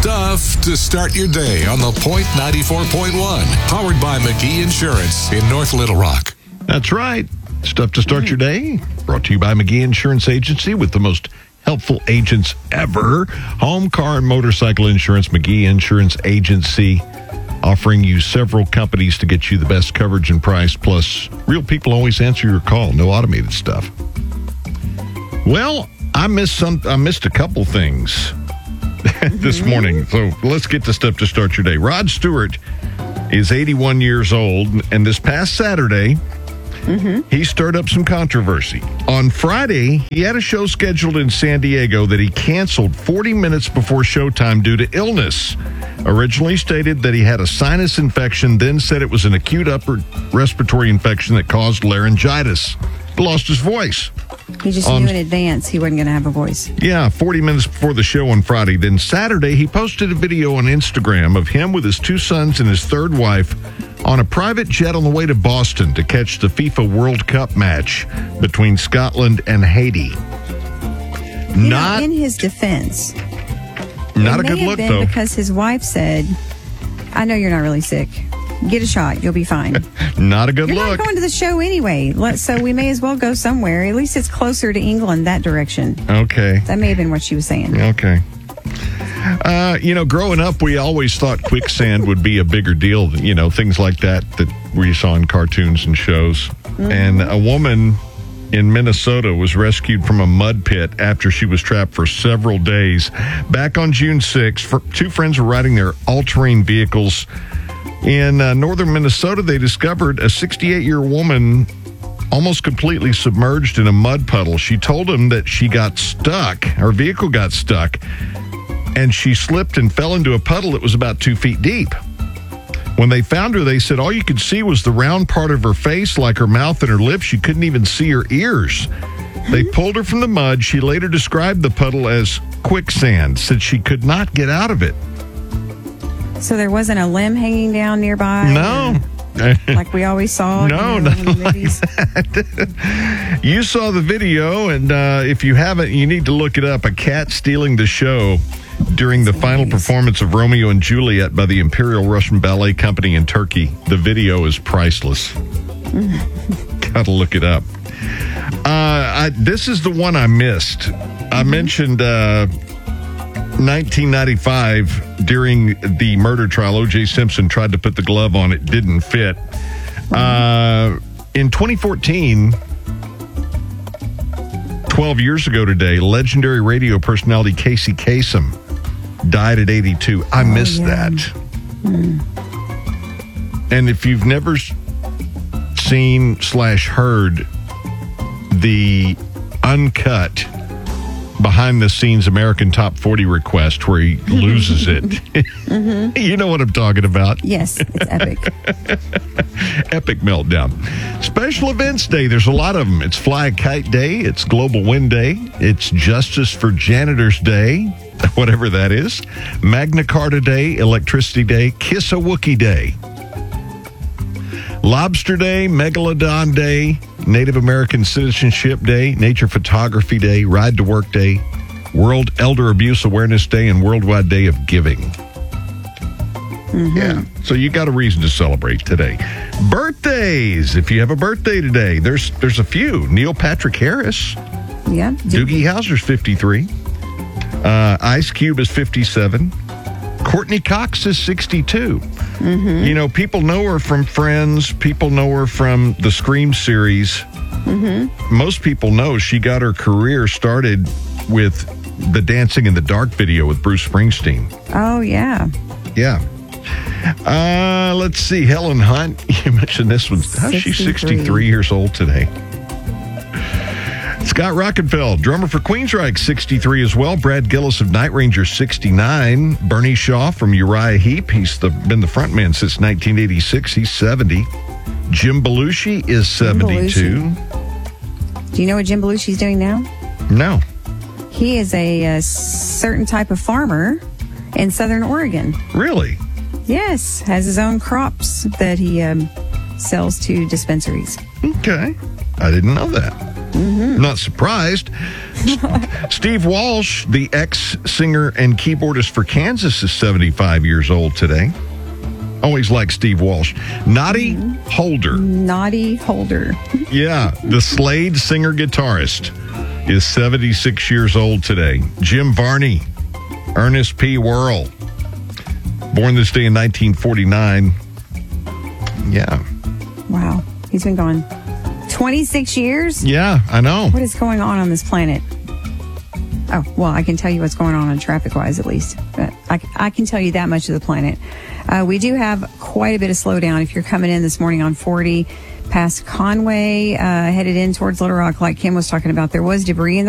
Stuff to start your day on the Point 94.1. Powered by McGee Insurance in North Little Rock. That's right. Stuff to start your day. Brought to you by McGee Insurance Agency with the most helpful agents ever. Home, car, and motorcycle insurance. McGee Insurance Agency offering you several companies to get you the best coverage and price. Plus, real people always answer your call. No automated stuff. Well, I missed a couple things this morning. So let's get to stuff to start your day. Rod Stewart is 81 years old, and this past Saturday, he stirred up some controversy. On Friday, he had a show scheduled in San Diego that he canceled 40 minutes before showtime due to illness. Originally stated that he had a sinus infection, then said it was an acute upper respiratory infection that caused laryngitis. He lost his voice. He just knew in advance he wasn't going to have a voice. Yeah, 40 minutes before the show on Friday. Then Saturday, he posted a video on Instagram of him with his two sons and his third wife on a private jet on the way to Boston to catch the FIFA World Cup match between Scotland and Haiti. In his defense, not a good look, though. Because his wife said, I know you're not really sick. Get a shot. You'll be fine. Not a good look. You're not going to the show anyway, so we may as well go somewhere. At least it's closer to England, that direction. Okay. That may have been what she was saying. Okay. Growing up, we always thought quicksand would be a bigger deal, things like that we saw in cartoons and shows. And a woman in Minnesota was rescued from a mud pit after she was trapped for several days. Back on June 6th, two friends were riding their all-terrain vehicles in northern Minnesota. They discovered a 68-year woman almost completely submerged in a mud puddle. She told them that she got stuck. Her vehicle got stuck, and she slipped and fell into a puddle that was about 2 feet deep. When they found her, they said all you could see was the round part of her face, like her mouth and her lips. You couldn't even see her ears. They pulled her from the mud. She later described the puddle as quicksand, said she could not get out of it. So there wasn't a limb hanging down nearby? No. Like we always saw in the movies? You saw the video, and if you haven't, you need to look it up. A cat stealing the show during the final performance of Romeo and Juliet by the Imperial Russian Ballet Company in Turkey. The video is priceless. Gotta look it up. This is the one I missed. I mentioned 1995, during the murder trial, O.J. Simpson tried to put the glove on. It didn't fit. In 2014, 12 years ago today, legendary radio personality Casey Kasem died at 82. I missed that. And if you've never seen/heard the uncut behind-the-scenes American Top 40 request where he loses it. You know what I'm talking about. Yes, it's epic. Epic meltdown. Special Events Day, there's a lot of them. It's Fly a Kite Day, it's Global Wind Day, it's Justice for Janitors Day, whatever that is, Magna Carta Day, Electricity Day, Kiss a Wookiee Day, Lobster Day, Megalodon Day, Native American Citizenship Day, Nature Photography Day, Ride to Work Day, World Elder Abuse Awareness Day, and Worldwide Day of Giving. Yeah, so you got a reason to celebrate today. Birthdays, if you have a birthday today, there's a few. Neil Patrick Harris. Yeah. Doogie Howser's 53. Ice Cube is 57. Courtney Cox is 62. People know her from Friends. People know her from the Scream series. Most people know she got her career started with the Dancing in the Dark video with Bruce Springsteen. Oh, yeah. Yeah. Let's see. Helen Hunt, you mentioned this one. How's she 63 years old today? Scott Rockenfeld, drummer for Queensryche, 63 as well. Brad Gillis of Night Ranger, 69. Bernie Shaw from Uriah Heep. He's been the frontman since 1986. He's 70. Jim Belushi is 72. Do you know what Jim Belushi's doing now? No. He is a certain type of farmer in Southern Oregon. Really? Yes. Has his own crops that he sells to dispensaries. Okay. I didn't know that. Not surprised. Steve Walsh, the ex-singer and keyboardist for Kansas, is 75 years old today. Always like Steve Walsh. Noddy Holder. Noddy Holder. Yeah, the Slade singer-guitarist is 76 years old today. Jim Varney, Ernest P. Worrell, born this day in 1949. Yeah. Wow. He's been gone 26 years? Yeah, I know. What is going on this planet? Oh, well, I can tell you what's going on traffic-wise, at least. But I can tell you that much of the planet. We do have quite a bit of slowdown if you're coming in this morning on 40 past Conway, headed in towards Little Rock, like Kim was talking about. There was debris in the